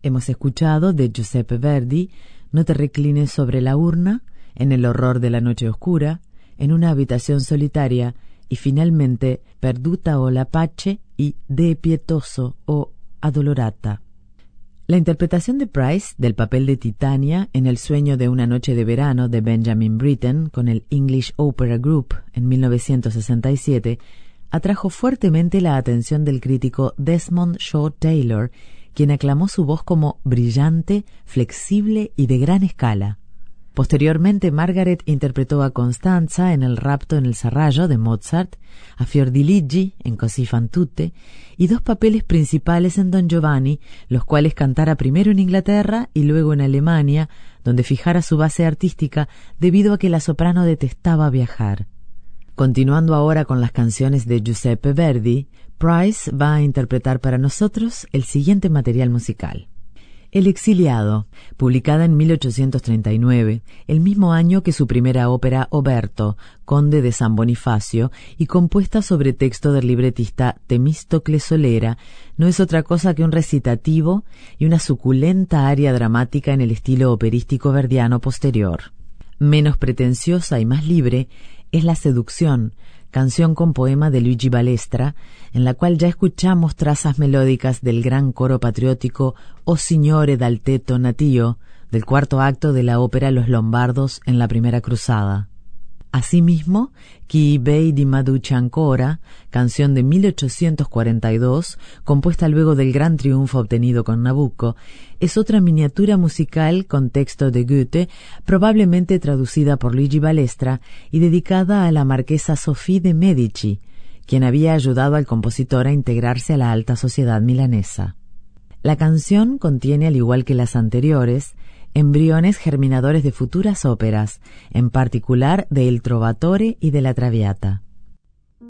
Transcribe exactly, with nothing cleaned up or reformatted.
Hemos escuchado de Giuseppe Verdi No te reclines sobre la urna, En el horror de la noche oscura, En una habitación solitaria y finalmente Perduta o la pace y De pietoso o Adolorata. La interpretación de Price del papel de Titania en El sueño de una noche de verano de Benjamin Britten con el English Opera Group en mil novecientos sesenta y siete atrajo fuertemente la atención del crítico Desmond Shaw Taylor, quien aclamó su voz como brillante, flexible y de gran escala. Posteriormente, Margaret interpretó a Constanza en El rapto en el serrallo de Mozart, a Fiordiligi en Così fan tutte, y dos papeles principales en Don Giovanni, los cuales cantara primero en Inglaterra y luego en Alemania, donde fijara su base artística debido a que la soprano detestaba viajar. Continuando ahora con las canciones de Giuseppe Verdi, Price va a interpretar para nosotros el siguiente material musical. El exiliado, publicada en mil ochocientos treinta y nueve, el mismo año que su primera ópera Oberto, conde de San Bonifacio, y compuesta sobre texto del libretista Temístocles Solera, no es otra cosa que un recitativo y una suculenta aria dramática en el estilo operístico verdiano posterior. Menos pretenciosa y más libre es La seducción, canción con poema de Luigi Balestra, en la cual ya escuchamos trazas melódicas del gran coro patriótico O Signore dal tetto natio, del cuarto acto de la ópera Los Lombardos en la Primera Cruzada. Asimismo, Chi bei di Maduce ancora, canción de mil ochocientos cuarenta y dos, compuesta luego del gran triunfo obtenido con Nabucco, es otra miniatura musical con texto de Goethe, probablemente traducida por Luigi Balestra y dedicada a la marquesa Sophie de Medici, quien había ayudado al compositor a integrarse a la alta sociedad milanesa. La canción contiene, al igual que las anteriores, embriones germinadores de futuras óperas, en particular de El Trovatore y de La Traviata.